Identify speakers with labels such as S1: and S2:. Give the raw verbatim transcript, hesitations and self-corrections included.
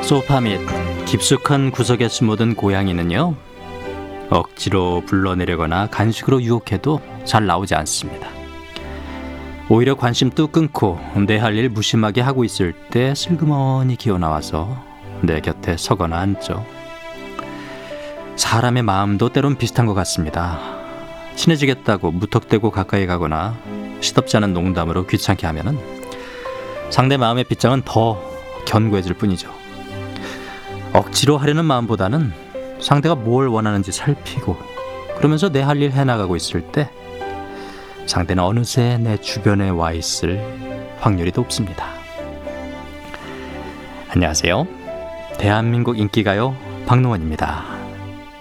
S1: 소파 밑 깊숙한 구석에 숨어든 고양이는요, 억지로 불러내려거나 간식으로 유혹해도 잘 나오지 않습니다. 오히려 관심 뚝 끊고 내 할 일 무심하게 하고 있을 때 슬그머니 기어나와서 내 곁에 서거나 앉죠. 사람의 마음도 때론 비슷한 것 같습니다. 친해지겠다고 무턱대고 가까이 가거나 시덥지 않은 농담으로 귀찮게 하면은 상대 마음의 빗장은 더 견고해질 뿐이죠. 억지로 하려는 마음보다는 상대가 뭘 원하는지 살피고 그러면서 내 할 일 해나가고 있을 때 상대는 어느새 내 주변에 와 있을 확률이 높습니다. 안녕하세요. 대한민국 인기가요 박노원입니다.